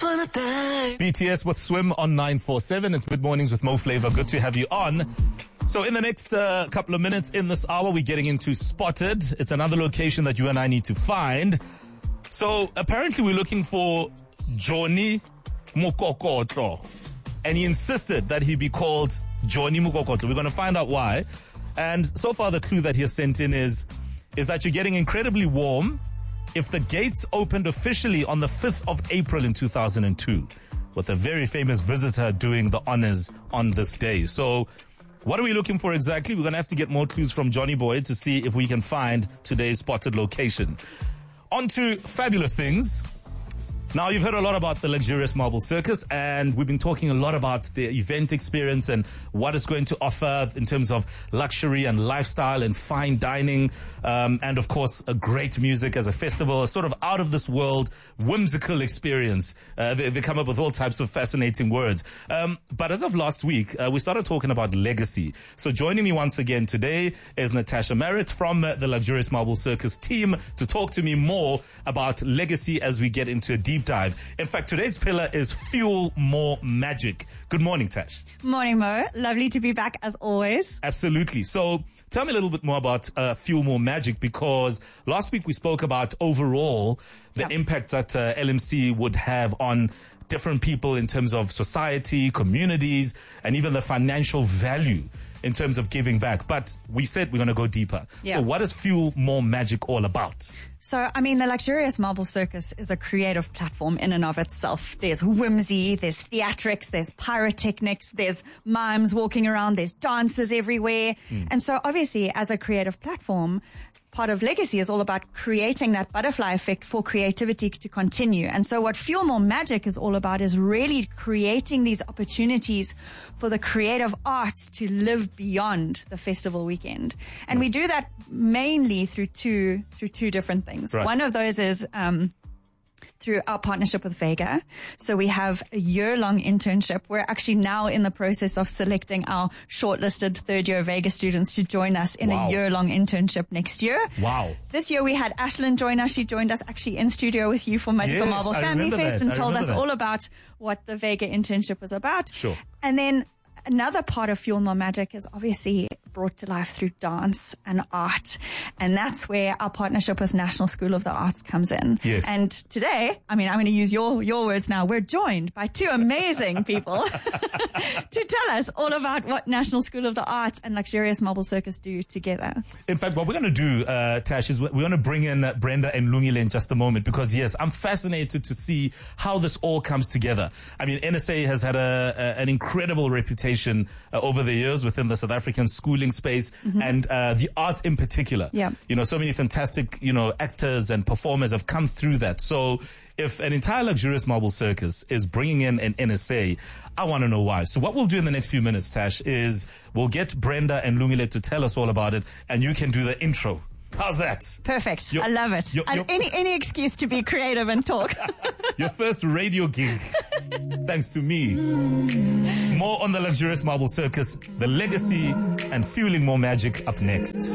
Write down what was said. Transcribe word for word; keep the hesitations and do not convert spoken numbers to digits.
for the day. B T S with Swim on nine four seven. It's Mid Mornings with Mo Flavor. Good to have you on. So in the next uh, couple of minutes in this hour, we're getting into Spotted. It's another location that you and I need to find. So apparently we're looking for Johnny Mukokotlo. And he insisted that he be called Johnny Mukokotlo. We're going to find out why. And so far the clue that he has sent in is, is that you're getting incredibly warm if the gates opened officially on the fifth of April in two thousand two, with a very famous visitor doing the honors on this day. So what are we looking for exactly? We're going to have to get more clues from Johnny Boy to see if we can find today's Spotted location. On to fabulous things. Now, you've heard a lot about the Luxurious Marble Circus, and we've been talking a lot about the event experience and what it's going to offer in terms of luxury and lifestyle and fine dining, um, and of course, a great music as a festival, a sort of out of this world, whimsical experience. Uh, they, they come up with all types of fascinating words. Um, but as of last week, uh, we started talking about legacy. So joining me once again today is Natasha Merritt from uh, the Luxurious Marble Circus team to talk to me more about legacy as we get into a deep dive. In fact, today's pillar is Fuel More Magic. Good morning, Tash. Morning, Mo. Lovely to be back as always. Absolutely. So tell me a little bit more about uh, Fuel More Magic, because last week we spoke about overall the yeah. impact that uh, L M C would have on different people in terms of society, communities, and even the financial value in terms of giving back. But we said we're going to go deeper. Yeah. So what is Fuel More Magic all about? So, I mean, the Luxurious Marble Circus is a creative platform in and of itself. There's whimsy, there's theatrics, there's pyrotechnics, there's mimes walking around, there's dancers everywhere. Mm. And so obviously as a creative platform, part of legacy is all about creating that butterfly effect for creativity to continue. And so what Fuel More Magic is all about is really creating these opportunities for the creative arts to live beyond the festival weekend. And we do that mainly through two, through two different things. Right. One of those is, um, through our partnership with Vega. So we have a year-long internship. We're actually now in the process of selecting our shortlisted third-year Vega students to join us in wow. a year-long internship next year. Wow. This year we had Ashlyn join us. She joined us actually in studio with you for Magical yes, Marble I Family Fest that. and I told us that. all about what the Vega internship was about. Sure. And then another part of Fuel More Magic is obviously brought to life through dance and art. And that's where our partnership with National School of the Arts comes in. Yes. And today, I mean, I'm going to use your, your words now. We're joined by two amazing people to tell us all about what National School of the Arts and Luxurious Marble Circus do together. In fact, what we're going to do, uh, Tash, is we're going to bring in uh, Brenda and Lungile in just a moment, because yes, I'm fascinated to see how this all comes together. I mean, N S A has had a, a an incredible reputation uh, over the years within the South African schooling space, mm-hmm. and uh, the arts in particular. Yeah. You know, so many fantastic, you know, actors and performers have come through that. So if an entire Luxurious Marble Circus is bringing in an N S A, I want to know why. So what we'll do in the next few minutes, Tash, is we'll get Brenda and Lungile to tell us all about it, and you can do the intro. How's that? Perfect. Your, I love it. Your, your, any any excuse to be creative and talk. Your first radio gig, thanks to me. More on the Luxurious Marble Circus, the legacy, and fueling more magic up next.